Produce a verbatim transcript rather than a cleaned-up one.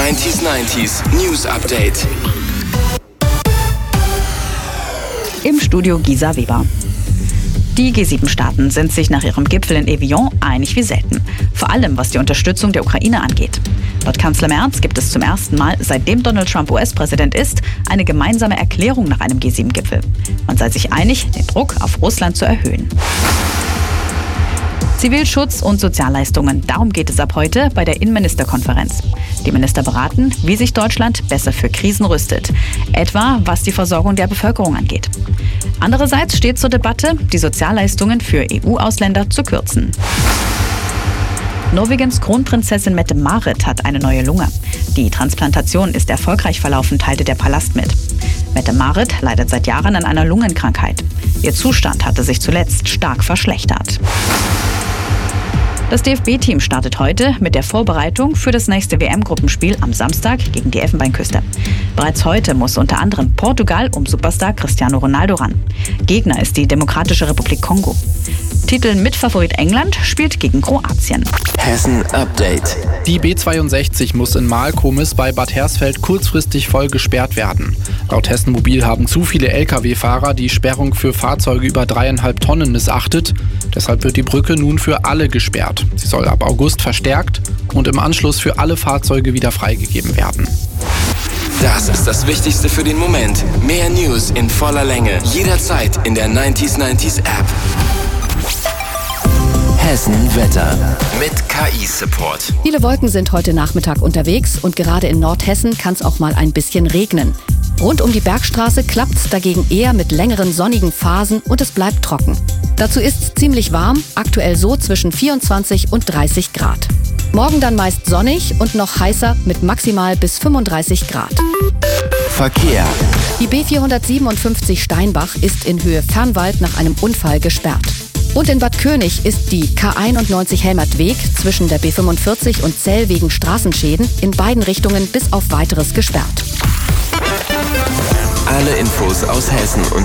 neunzig neunzig News Update. Im Studio Gisa Weber. Die G sieben Staaten sind sich nach ihrem Gipfel in Evian einig wie selten. Vor allem, was die Unterstützung der Ukraine angeht. Laut Kanzler Merz gibt es zum ersten Mal, seitdem Donald Trump U S-Präsident ist, eine gemeinsame Erklärung nach einem G sieben Gipfel. Man sei sich einig, den Druck auf Russland zu erhöhen. Zivilschutz und Sozialleistungen, darum geht es ab heute bei der Innenministerkonferenz. Die Minister beraten, wie sich Deutschland besser für Krisen rüstet, etwa was die Versorgung der Bevölkerung angeht. Andererseits steht zur Debatte, die Sozialleistungen für E U-Ausländer zu kürzen. Norwegens Kronprinzessin Mette-Marit hat eine neue Lunge. Die Transplantation ist erfolgreich verlaufen, teilte der Palast mit. Mette-Marit leidet seit Jahren an einer Lungenkrankheit. Ihr Zustand hatte sich zuletzt stark verschlechtert. Das D F B-Team startet heute mit der Vorbereitung für das nächste W M-Gruppenspiel am Samstag gegen die Elfenbeinküste. Bereits heute muss unter anderem Portugal um Superstar Cristiano Ronaldo ran. Gegner ist die Demokratische Republik Kongo. Titel Mitfavorit England spielt gegen Kroatien. Hessen Update. Die B zweiundsechzig muss in Malkomis bei Bad Hersfeld kurzfristig voll gesperrt werden. Laut Hessen Mobil haben zu viele L K W-Fahrer die Sperrung für Fahrzeuge über dreieinhalb Tonnen missachtet. Deshalb wird die Brücke nun für alle gesperrt. Sie soll ab August verstärkt und im Anschluss für alle Fahrzeuge wieder freigegeben werden. Das ist das Wichtigste für den Moment. Mehr News in voller Länge. Jederzeit in der neunzig neunzig App. Hessen Wetter mit K I-Support. Viele Wolken sind heute Nachmittag unterwegs und gerade in Nordhessen kann es auch mal ein bisschen regnen. Rund um die Bergstraße klappt es dagegen eher mit längeren sonnigen Phasen und es bleibt trocken. Dazu ist es ziemlich warm, aktuell so zwischen vierundzwanzig und dreißig Grad. Morgen dann meist sonnig und noch heißer mit maximal bis fünfunddreißig Grad. Verkehr. Die B vierhundertsiebenundfünfzig Steinbach ist in Höhe Fernwald nach einem Unfall gesperrt. Und in Bad König ist die K einundneunzig Helmertweg zwischen der B fünfundvierzig und Zell wegen Straßenschäden in beiden Richtungen bis auf Weiteres gesperrt. Alle Infos aus Hessen und